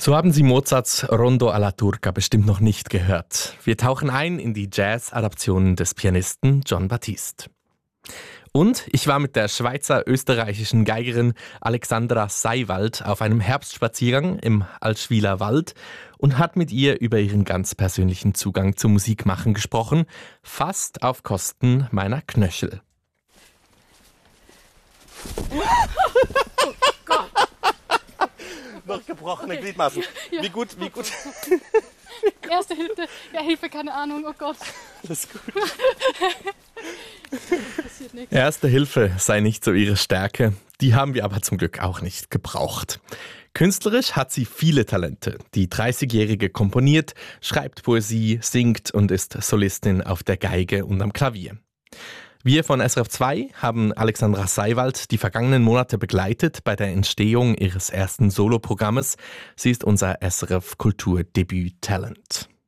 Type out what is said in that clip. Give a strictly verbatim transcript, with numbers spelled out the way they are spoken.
So haben Sie Mozarts Rondo alla Turca bestimmt noch nicht gehört. Wir tauchen ein in die Jazz-Adaptionen des Pianisten Jon Batiste. Und ich war mit der schweizer-österreichischen Geigerin Alexandra Seiwald auf einem Herbstspaziergang im Allschwiler Wald und hat mit ihr über ihren ganz persönlichen Zugang zum Musikmachen gesprochen, fast auf Kosten meiner Knöchel. Noch gebrochene Okay. Gliedmaßen. Ja. Wie gut, wie gut. Erste Hilfe, ja Hilfe, keine Ahnung, oh Gott, Alles gut. passiert nichts. Erste Hilfe sei nicht so ihre Stärke, die haben wir aber zum Glück auch nicht gebraucht. Künstlerisch hat sie viele Talente. Die dreißigjährige komponiert, schreibt Poesie, singt und ist Solistin auf der Geige und am Klavier. Wir von S R F zwei haben Alexandra Seiwald die vergangenen Monate begleitet bei der Entstehung ihres ersten Soloprogrammes. Sie ist unser S R F Kulturdebüt-Talent.